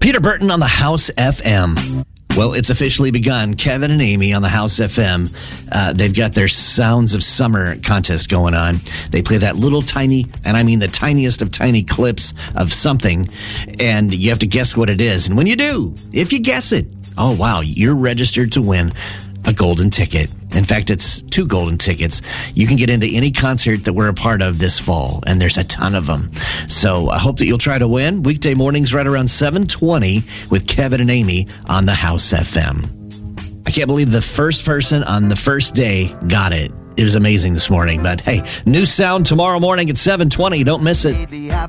Peter Burton on the House FM. Well, it's officially begun. Kevin and Amy on the House FM. They've got their Sounds of Summer contest going on. They play that little tiny, and I mean the tiniest of tiny clips of something, and you have to guess what it is. And when you do, if you guess it, oh, wow, you're registered to win a golden ticket. In fact, it's 2 golden tickets. You can get into any concert that we're a part of this fall, and there's a ton of them. So I hope that you'll try to win. Weekday mornings right around 7:20 with Kevin and Amy on the House FM. I can't believe the first person on the first day got it. It was amazing this morning. But hey, new sound tomorrow morning at 7:20. Don't miss it.